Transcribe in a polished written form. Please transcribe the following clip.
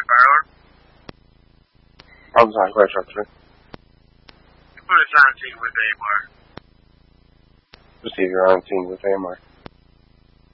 Fire? I'm sorry, question, sir. You put us on a team with AMR. Receive your on team with AMR.